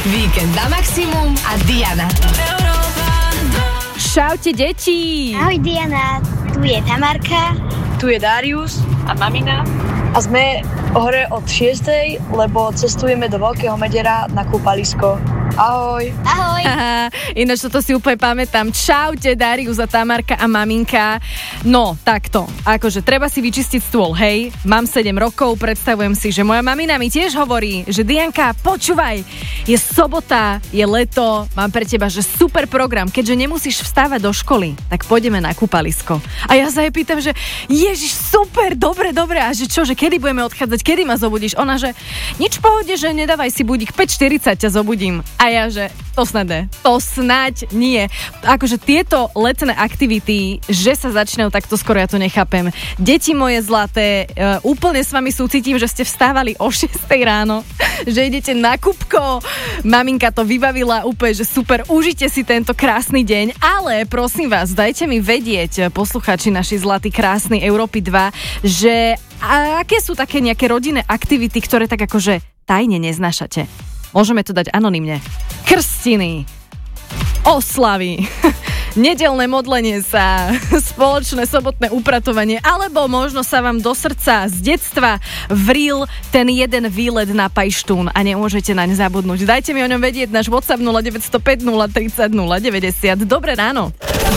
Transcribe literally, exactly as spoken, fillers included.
Víkend na maximum a Diana. Čaute, deti! Ahoj, Diana. Tu je Tamarka. Tu je Darius a mamina. A sme hore od šiestej, lebo cestujeme do Veľkého Medera na kúpalisko. Ahoj. Ahoj. Aha, ináč toto si úplne pamätám. Čaute, Darius a Tamarka a maminka. No, takto. Akože treba si vyčistiť stôl, hej? Mám sedem rokov, predstavujem si, že moja mamina mi tiež hovorí, že Dianka, počúvaj, je sobota, je leto, mám pre teba, že super program, keďže nemusíš vstávať do školy, tak pôjdeme na kúpalisko. A ja sa jej pýtam, že ježiš, super, dobre, dobre, a že čo, že kedy budeme odchádzať, kedy ma zobudíš? Ona, že nič v pohode, že nedávaj si budík, päť štyridsať ťa zobudím. A ja, že to snad ne, to snaď nie. Akože tieto letné aktivity, že sa začínajú takto skoro, ja to nechápem. Deti moje zlaté, uh, úplne s vami súcitím, že ste vstávali o šiestej ráno, že idete na kúpko. Maminka to vybavila úplne, že super, užite si tento krásny deň, ale prosím vás, dajte mi vedieť, poslucháči naši zlatí krásny Európy dva, že a aké sú také nejaké rodinné aktivity, ktoré tak akože tajne neznášate. Môžeme to dať anonymne. Krstiny, oslavy, nedeľné modlenie sa, spoločné sobotné upratovanie, alebo možno sa vám do srdca z detstva vril ten jeden výlet na Pajštún a nemôžete naň zabudnúť. Dajte mi o ňom vedieť, náš WhatsApp nula deväť nula päť nula tri nula nula deväťdesiat. Dobré ráno.